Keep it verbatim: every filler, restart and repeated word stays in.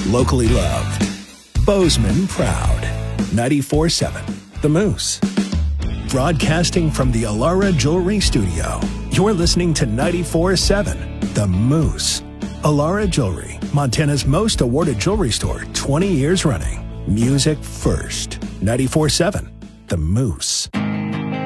Locally loved. Bozeman proud. ninety-four seven The Moose. Broadcasting from the Alara Jewelry Studio, you're listening to ninety-four seven The Moose. Alara Jewelry, Montana's most awarded jewelry store, twenty years running. Music first. ninety-four seven The Moose.